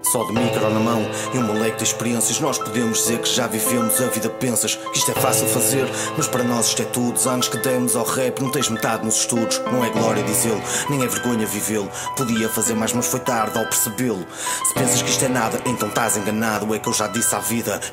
Só de micro na mão e um moleque de experiências, nós podemos dizer que já vivemos a vida. Pensas que isto é fácil fazer, mas para nós isto é tudo. Os anos que demos ao rap, não tens metade nos estudos. Não é glória dizê-lo, nem é vergonha vivê-lo. Podia fazer mais, mas foi tarde ao percebê-lo. Se pensas que isto é nada, então estás enganado. É que eu já disse à vida